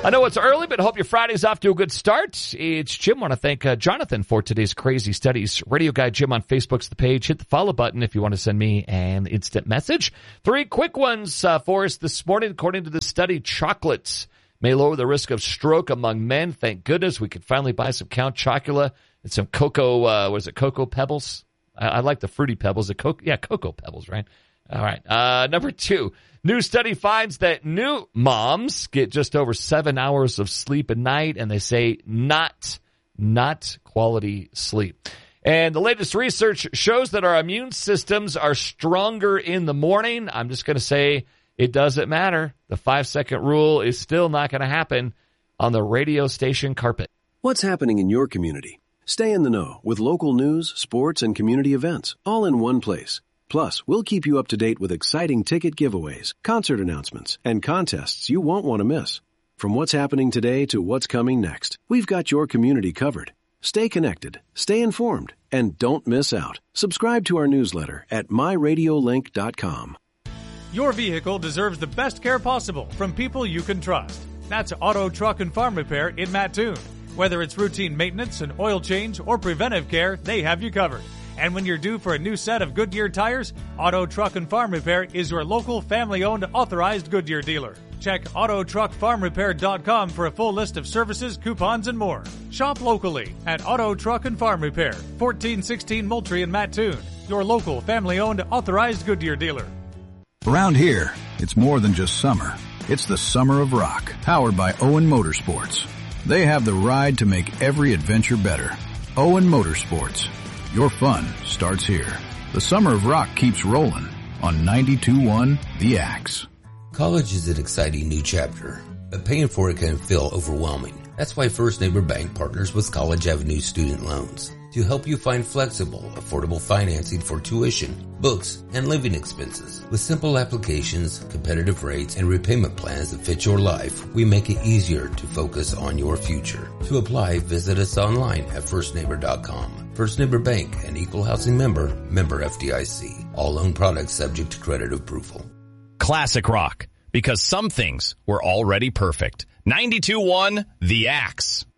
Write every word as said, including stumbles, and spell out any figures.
I know it's early, but hope your Friday's off to a good start. It's Jim. I want to thank uh, Jonathan for today's crazy studies. Radio Guy Jim on Facebook's the page. Hit the follow button if you want to send me an instant message. Three quick ones uh, for us this morning. According to the study, chocolates may lower the risk of stroke among men. Thank goodness we could finally buy some Count Chocula and some Cocoa, uh, what is it, Cocoa Pebbles? I, I like the Fruity Pebbles. The Cocoa, yeah, Cocoa Pebbles, right? All right. Uh, number two. New study finds that new moms get just over seven hours of sleep a night, and they say not, not quality sleep. And the latest research shows that our immune systems are stronger in the morning. I'm just going to say it doesn't matter. The five-second rule is still not going to happen on the radio station carpet. What's happening in your community? Stay in the know with local news, sports, and community events, all in one place. Plus, we'll keep you up to date with exciting ticket giveaways, concert announcements, and contests you won't want to miss. From what's happening today to what's coming next, we've got your community covered. Stay connected, stay informed, and don't miss out. Subscribe to our newsletter at my radio link dot com. Your vehicle deserves the best care possible from people you can trust. That's Auto, Truck, and Farm Repair in Mattoon. Whether it's routine maintenance, an oil change, or preventive care, they have you covered. And when you're due for a new set of Goodyear tires, Auto, Truck, and Farm Repair is your local family-owned authorized Goodyear dealer. Check auto truck farm repair dot com for a full list of services, coupons, and more. Shop locally at Auto, Truck, and Farm Repair, fourteen sixteen Moultrie in Mattoon, your local family-owned authorized Goodyear dealer. Around here, it's more than just summer. It's the summer of rock, powered by Owen Motorsports. They have the ride to make every adventure better. Owen Motorsports. Your fun starts here. The summer of rock keeps rolling on ninety-two point one The Axe. College is an exciting new chapter, but paying for it can feel overwhelming. That's why First Neighbor Bank partners with College Avenue Student Loans to help you find flexible, affordable financing for tuition, books, and living expenses. With simple applications, competitive rates, and repayment plans that fit your life, we make it easier to focus on your future. To apply, visit us online at first neighbor dot com. First Neighbor Bank, an equal housing member, member F D I C. All loan products subject to credit approval. Classic rock, because some things were already perfect. ninety-two point one The Axe.